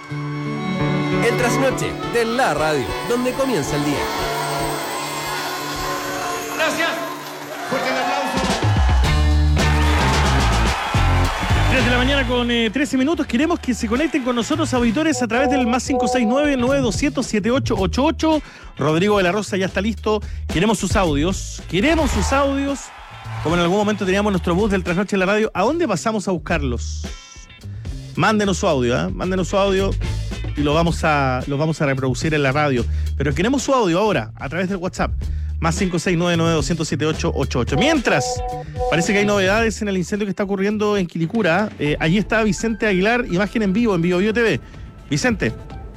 El trasnoche de la radio, donde comienza el día. Gracias. Fuerte el aplauso. 3 de la mañana con 13 minutos. Queremos que se conecten con nosotros auditores a través del más 569-9200-7888. Rodrigo de la Rosa ya está listo. Queremos sus audios. Como en algún momento teníamos nuestro bus del trasnoche de la radio. ¿A dónde pasamos a buscarlos? Mándenos su audio, Mándenos su audio y los vamos a reproducir en la radio. Pero queremos su audio ahora, a través del WhatsApp. Más 569-9200-7888. Mientras, parece que hay novedades en el incendio que está ocurriendo en Quilicura. Allí está Vicente Aguilar, imagen en vivo TV. Vicente.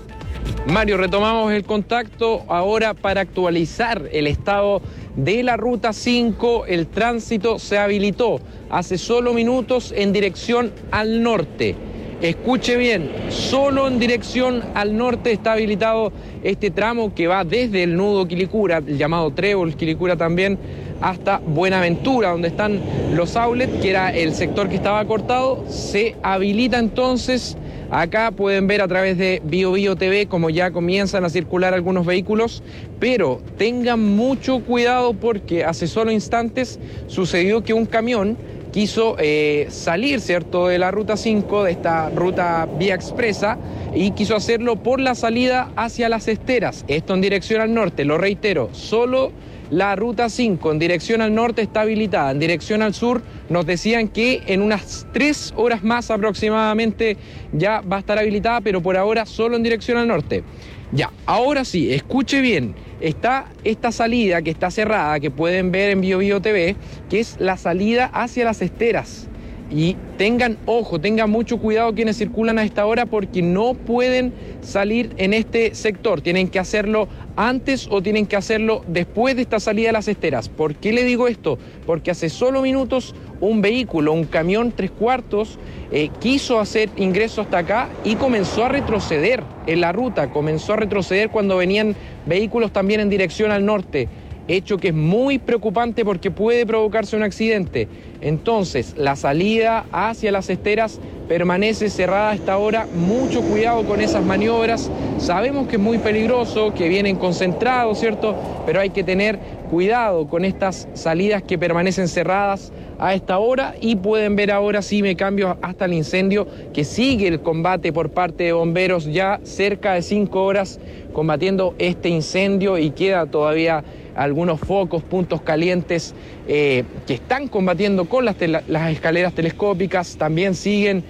Mario, retomamos el contacto ahora para actualizar el estado de la Ruta 5. El tránsito se habilitó hace solo minutos en dirección al norte. Escuche bien, solo en dirección al norte está habilitado este tramo que va desde el nudo Quilicura, el llamado Trébol Quilicura también, hasta Buenaventura, donde están los outlets, que era el sector que estaba cortado. Se habilita entonces. Acá pueden ver a través de Bio TV como ya comienzan a circular algunos vehículos, pero tengan mucho cuidado porque hace solo instantes sucedió que un camión quiso salir, ¿cierto?, de la Ruta 5, de esta ruta vía expresa, y quiso hacerlo por la salida hacia Las Esteras, esto en dirección al norte. Lo reitero, solo la Ruta 5 en dirección al norte está habilitada. En dirección al sur nos decían que en unas 3 horas más aproximadamente ya va a estar habilitada, pero por ahora solo en dirección al norte. Ya, ahora sí, escuche bien, está esta salida que está cerrada, que pueden ver en Bio TV, que es la salida hacia Las Esteras. Y tengan ojo, tengan mucho cuidado quienes circulan a esta hora porque no pueden salir en este sector. Tienen que hacerlo antes o tienen que hacerlo después de esta salida a Las Esteras. ¿Por qué le digo esto? Porque hace solo minutos un vehículo, un camión 3/4, quiso hacer ingreso hasta acá y comenzó a retroceder en la ruta. Comenzó a retroceder cuando venían vehículos también en dirección al norte. Hecho que es muy preocupante porque puede provocarse un accidente. Entonces, la salida hacia Las Esteras permanece cerrada a esta hora. Mucho cuidado con esas maniobras. Sabemos que es muy peligroso, que vienen concentrados, ¿cierto? Pero hay que tener cuidado con estas salidas que permanecen cerradas a esta hora. Y pueden ver ahora, sí, me cambio hasta el incendio, que sigue el combate por parte de bomberos, ya cerca de 5 horas combatiendo este incendio, y queda todavía algunos focos, puntos calientes que están combatiendo con las escaleras telescópicas. También siguen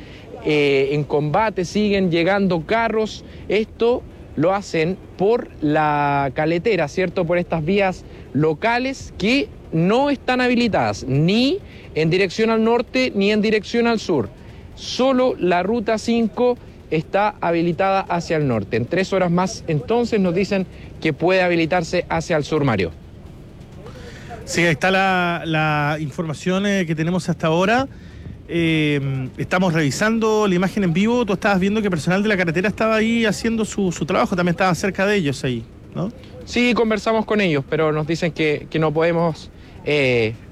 en combate, siguen llegando carros. Esto lo hacen por la caletera, ¿cierto? Por estas vías locales que no están habilitadas ni en dirección al norte ni en dirección al sur. Solo la Ruta 5 está habilitada hacia el norte. En 3 horas más, entonces, nos dicen que puede habilitarse hacia el sur, Mario. Sí, ahí está la información que tenemos hasta ahora. Estamos revisando la imagen en vivo. Tú estabas viendo que personal de la carretera estaba ahí haciendo su trabajo, también estaba cerca de ellos ahí, ¿no? Sí, conversamos con ellos, pero nos dicen que no podemos